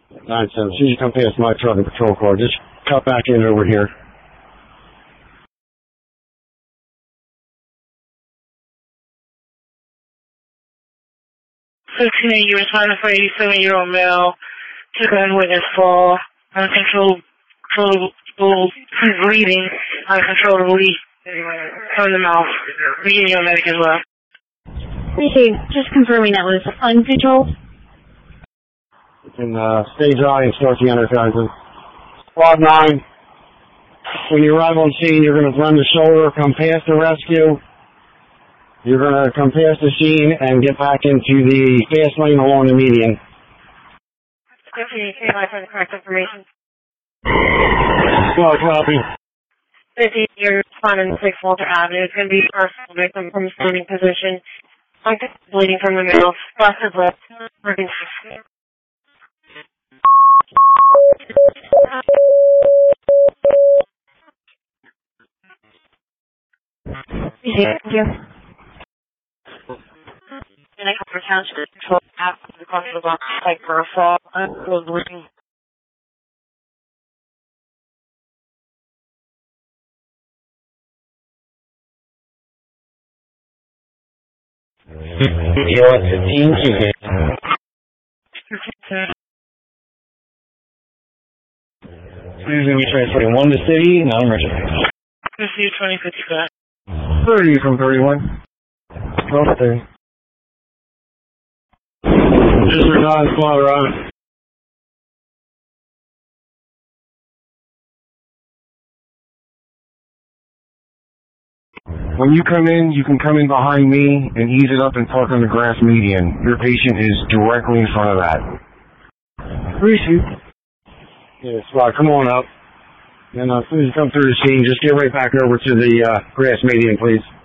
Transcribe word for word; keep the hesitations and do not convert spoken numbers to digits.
nine seven. As soon as you come past my truck and patrol car, just cut back in over here. fifteen, you responded for eighty-seven-year-old male. Took on witness fall. Uncontrolled, controllable breathing. Uncontrollable leak from the mouth. We give you a medic as well. Okay, just confirming that was uncontrolled. You can uh, stay dry and start the energizing. Squad nine. When you arrive on scene, you're going to run the shoulder, come past the rescue. You're going to come past the scene and get back into the fast lane along the median. fifteen, stand by for the correct information. Squad copy. fifteen, you're responding to six Walter Avenue. It's going to be personal victim from standing position. Bleeding from the mouth. Busted lip. Working. Thank you. And I cover township control after the cross of the box like for a fall. Uncontrolled bleeding. You're fifteen. Susan, we transporting one to city, non-emergency. Receive twenty fifty-five. thirty from thirty-one. Okay. Disregard squad around. When you come in, you can come in behind me and ease it up and park on the grass median. Your patient is directly in front of that. Appreciate it. Yeah, squad, come on up. And uh, as soon as you come through the scene, just get right back over to the uh, grass median, please.